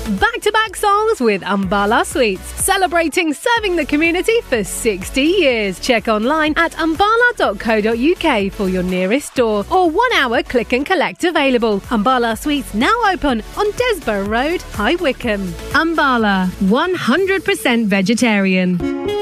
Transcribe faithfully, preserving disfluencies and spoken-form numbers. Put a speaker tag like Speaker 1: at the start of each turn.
Speaker 1: Back-to-back songs with Ambala Sweets, celebrating serving the community for sixty years. Check online at ambala dot co dot uk for your nearest store or one-hour click and collect available. Ambala Sweets now open on Desborough Road, High Wycombe. Ambala, one hundred percent vegetarian.